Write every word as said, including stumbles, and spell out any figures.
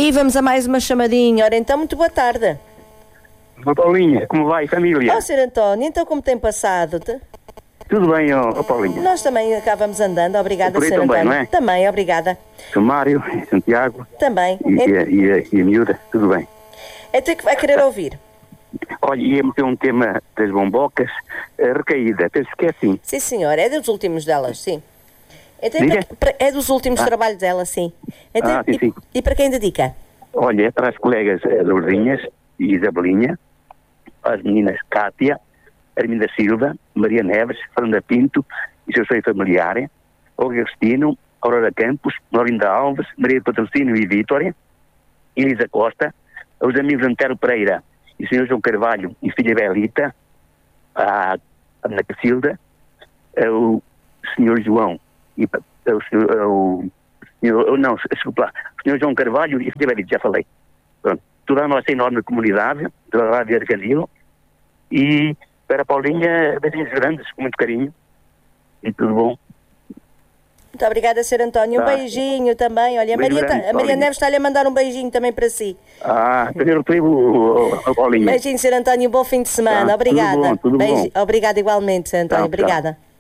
E vamos a mais uma chamadinha. Ora, então, muito boa tarde. Boa Paulinha, como vai, família? Ó, senhor António, então como tem passado? Tudo bem, ó, ó Paulinha? Nós também cá vamos andando, obrigada, senhor também, António. não é? Também, obrigada. Sou Mário, Santiago. Também. E, Ent... e, a, e, a, e a miúda, tudo bem. Então que vai querer ouvir? Olha, ia meter um tema das bombocas, a recaída, penso que é assim. Sim, senhor, é dos últimos delas, sim. Então, Diga? para, para, é dos últimos Ah. trabalhos dela, sim. Então, Ah, sim, e, sim. e para quem dedica? Olha, é para as colegas eh, Lourdinhas e Isabelinha, as meninas Cátia, Arminda Silva, Maria Neves, Fernanda Pinto e seu seio familiar, Olga Agostino, Aurora Campos, Norinda Alves, Maria de Patrocínio e Vítoria, Elisa Costa, os amigos Antero Pereira e o senhor João Carvalho e filha Belita, a Ana Cacilda, o senhor João e o senhor, o senhor não, desculpa lá, o senhor João Carvalho e filha Belita, já falei. Pronto, toda a nossa enorme comunidade, toda a Rádio Arcadilo, e para a Paulinha, beijinhos grandes, com muito carinho, e tudo bom. Muito obrigada, senhor António. Um Tá. beijinho também. Olha, a Beijo Maria, grande, tá- a Maria Paulinha. Neves está-lhe a mandar um beijinho também para si. Ah, primeiro tribo, a Paulinha. Beijinho, senhor António. Bom fim de semana. Tá, obrigada. tudo bom, tudo Beijo- bom. Obrigada igualmente, senhor António. Tchau, tchau. Obrigada.